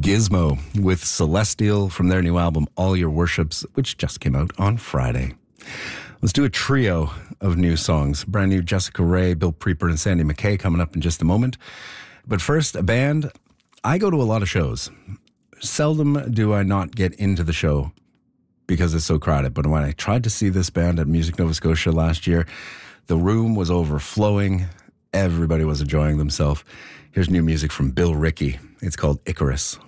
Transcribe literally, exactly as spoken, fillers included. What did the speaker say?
Gizmo with Celestial from their new album, All Your Worships, which just came out on Friday. Let's do a trio of new songs. Brand new Jessica Rae, Bill Preeper, and Sandy McKay coming up in just a moment. But first, a band. I go to a lot of shows. Seldom do I not get into the show because it's so crowded. But when I tried to see this band at Music Nova Scotia last year, the room was overflowing. Everybody was enjoying themselves. Here's new music from Bill Rickey. It's called Icarus.